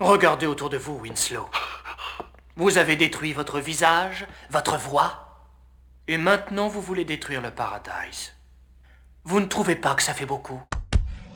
Regardez autour de vous, Winslow. Vous avez détruit votre visage, votre voix, et maintenant vous voulez détruire le Paradise. Vous ne trouvez pas que ça fait beaucoup ?